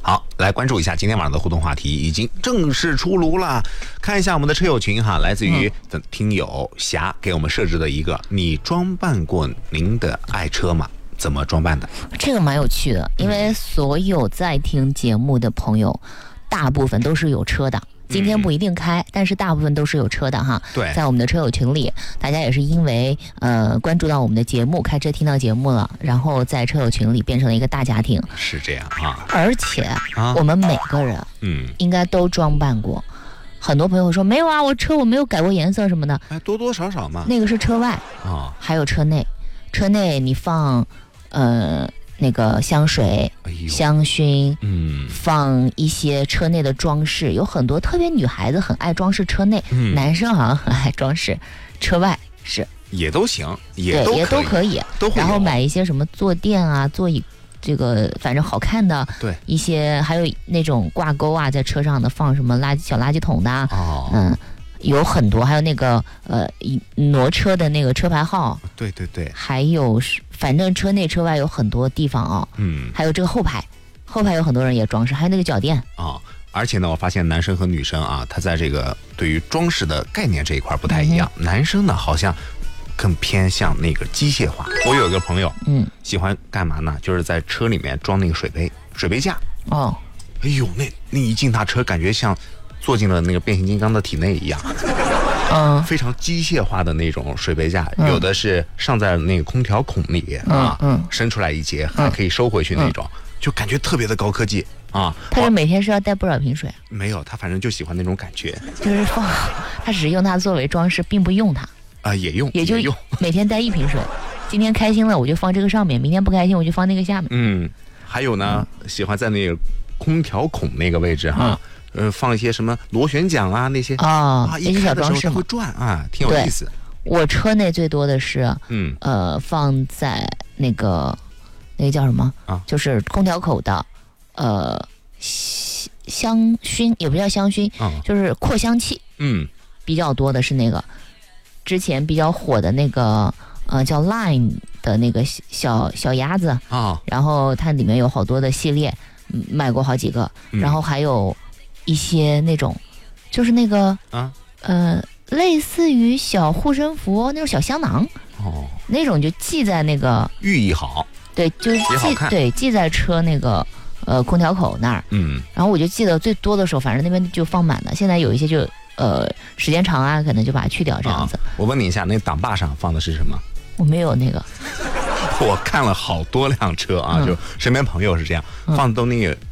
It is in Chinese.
好，来关注一下今天晚上的互动话题，已经正式出炉了。看一下我们的车友群哈，来自于听友霞给我们设置的一个：你装扮过您的爱车吗？怎么装扮的？ 这个蛮有趣的，因为所有在听节目的朋友，大部分都是有车的。今天不一定开，但是大部分都是有车的哈。 对， 在我们的车友群里，大家也是因为关注到我们的节目，开车听到节目了，然后在车友群里变成了一个大家庭。 是这样啊。 而且我们每个人应该都装扮过。很多朋友说没有啊，我车我没有改过颜色什么的。 哎，多多少少嘛。 那个是车外还有车内。车内你放那个香水、香薰，放一些车内的装饰，有很多特别女孩子很爱装饰车内，男生好像很爱装饰车外，是也都行， 也都可以，然后买一些什么坐垫啊、座椅，这个反正好看的， 对一些还有那种挂钩啊，在车上的放什么小垃圾桶的，有很多，还有那个挪车的那个车牌号， 对对对， 还有反正车内车外有很多地方啊，还有这个后排有很多人也装饰，还有那个脚垫啊。 而且呢，我发现男生和女生啊，他在这个对于装饰的概念这一块不太一样。男生呢，好像更偏向那个机械化。我有一个朋友，喜欢干嘛呢？就是在车里面装那个水杯架。哎呦，那一进他车，感觉像坐进了那个变形金刚的体内一样，非常机械化的那种水杯架，有的是上在那个空调孔里伸出来一截，还可以收回去那种，就感觉特别的高科技啊。 他是每天是要带不少瓶水？ 没有，他反正就喜欢那种感觉， 就是放，他只是用它作为装饰，并不用它啊，也用， 也就每天带一瓶水。今天开心了我就放这个上面，明天不开心我就放那个下面。 还有呢，喜欢在那个空调孔那个位置哈。放一些什么螺旋桨啊那些一开的时候它会转啊，挺有意思。 我车内最多的是放在那个叫什么就是空调口的香薰，也不叫香薰，就是扩香器。比较多的是那个之前比较火的那个叫 Line 的那个小鸭子然后它里面有好多的系列，买过好几个，然后还有一些那种就是那个类似于小护身符那种小香囊那种就系在那个寓意好， 对，就是系在车那个空调口那儿。然后我就记得最多的时候，反正那边就放满了。现在有一些就时间长啊，可能就把它去掉这样子。 我问你一下，那挡把上放的是什么？ 我没有那个。 我看了好多辆车啊，就身边朋友是这样放的都那个